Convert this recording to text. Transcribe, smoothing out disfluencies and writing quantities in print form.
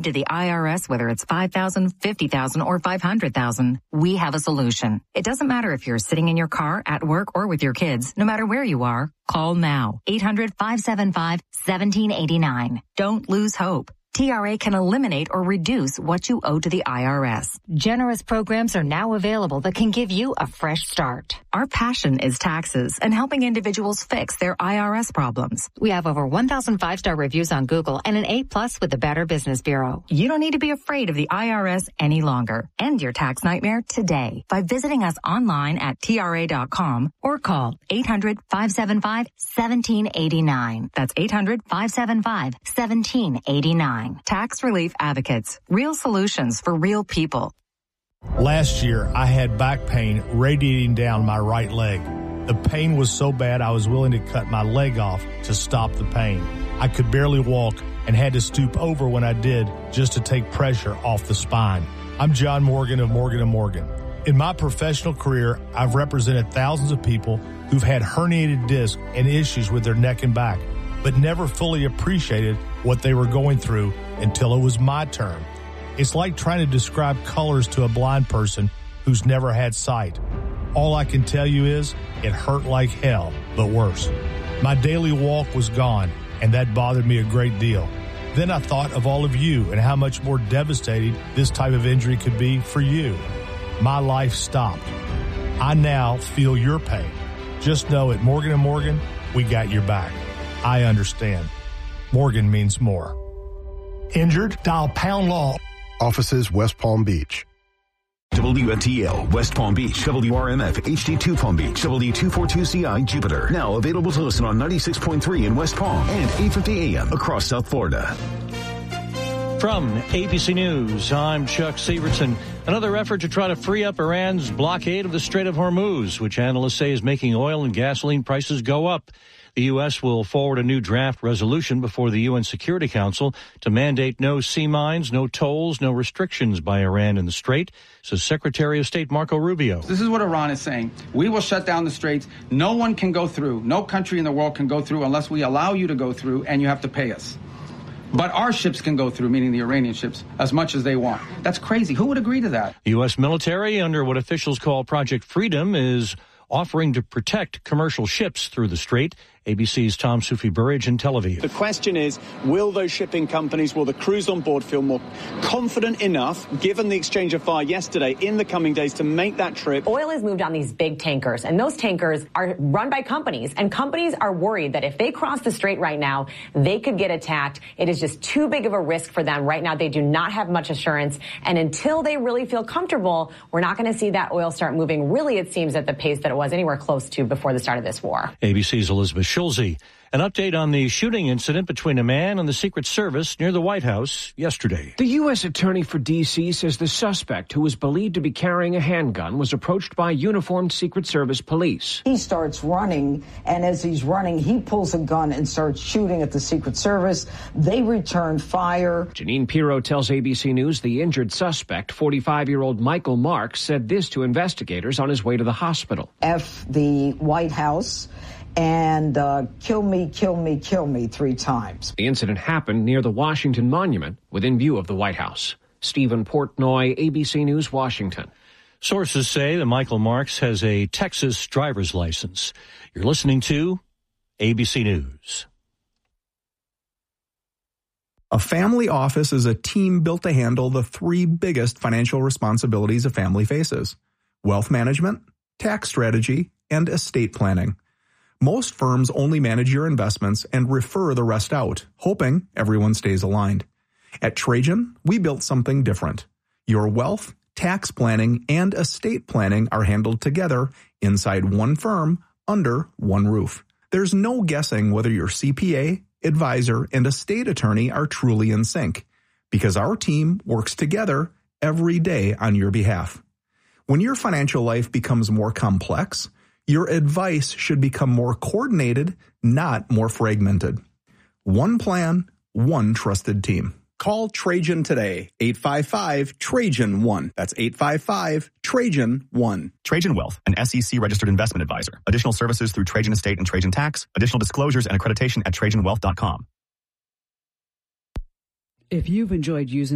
to the IRS, whether it's $5,000, $50,000, or $500,000, we have a solution. It doesn't matter if you're sitting in your car, at work, or with your kids. No matter where you are, call now. 800-575-1789. Don't lose hope. TRA can eliminate or reduce what you owe to the IRS. Generous programs are now available that can give you a fresh start. Our passion is taxes and helping individuals fix their IRS problems. We have over 1,000 5-star reviews on Google and an A+ with the Better Business Bureau. You don't need to be afraid of the IRS any longer. End your tax nightmare today by visiting us online at TRA.com or call 800-575-1789. That's 800-575-1789. Tax Relief Advocates. Real solutions for real people. Last year, I had back pain radiating down my right leg. The pain was so bad I was willing to cut my leg off to stop the pain. I could barely walk and had to stoop over when I did just to take pressure off the spine. I'm John Morgan of Morgan & Morgan. In my professional career, I've represented thousands of people who've had herniated discs and issues with their neck and back, but never fully appreciated what they were going through until it was my turn. It's like trying to describe colors to a blind person who's never had sight. All I can tell you is it hurt like hell, but worse. My daily walk was gone, and that bothered me a great deal. Then I thought of all of you and how much more devastating this type of injury could be for you. My life stopped. I now feel your pain. Just know at Morgan & Morgan, we got your back. I understand. Morgan means more. Injured? Dial Pound Law. Offices West Palm Beach. WFTL West Palm Beach, WRMF HD2 Palm Beach, W242CI Jupiter. Now available to listen on 96.3 in West Palm and 850 AM across South Florida. From ABC News, I'm Chuck Severson. Another effort to try to free up Iran's blockade of the Strait of Hormuz, which analysts say is making oil and gasoline prices go up. The U.S. will forward a new draft resolution before the UN Security Council to mandate no sea mines, no tolls, no restrictions by Iran in the Strait, says Secretary of State Marco Rubio. This is what Iran is saying. We will shut down the straits. No one can go through. No country in the world can go through unless we allow you to go through, and you have to pay us. But our ships can go through, meaning the Iranian ships, as much as they want. That's crazy. Who would agree to that? The U.S. military, under what officials call Project Freedom, is offering to protect commercial ships through the strait. ABC's Tom Sufi Burridge in Tel Aviv. The question is, will those shipping companies, will the crews on board feel more confident enough, given the exchange of fire yesterday, in the coming days to make that trip? Oil is moved on these big tankers, and those tankers are run by companies, and companies are worried that if they cross the strait right now, they could get attacked. It is just too big of a risk for them. Right now, they do not have much assurance, and until they really feel comfortable, we're not going to see that oil start moving, really, it seems, at the pace that it was anywhere close to before the start of this war. ABC's Elizabeth Schulze. An update on the shooting incident between a man and the Secret Service near the White House yesterday. The U.S. Attorney for D.C. says the suspect, who was believed to be carrying a handgun, was approached by uniformed Secret Service police. He starts running, and as he's running, he pulls a gun and starts shooting at the Secret Service. They return fire. Janine Pirro tells ABC News the injured suspect, 45-year-old Michael Marks, said this to investigators on his way to the hospital. F the White House and kill me, kill me, kill me 3 times. The incident happened near the Washington Monument within view of the White House. Stephen Portnoy, ABC News, Washington. Sources say that Michael Marks has a Texas driver's license. You're listening to ABC News. A family office is a team built to handle the 3 biggest financial responsibilities a family faces: wealth management, tax strategy, and estate planning. Most firms only manage your investments and refer the rest out, hoping everyone stays aligned. At Trajan, we built something different. Your wealth, tax planning, and estate planning are handled together inside one firm under one roof. There's no guessing whether your CPA, advisor, and estate attorney are truly in sync, because our team works together every day on your behalf. When your financial life becomes more complex, your advice should become more coordinated, not more fragmented. One plan, one trusted team. Call Trajan today, 855-TRAJAN-1. That's 855-TRAJAN-1. Trajan Wealth, an SEC-registered investment advisor. Additional services through Trajan Estate and Trajan Tax. Additional disclosures and accreditation at TrajanWealth.com. If you've enjoyed using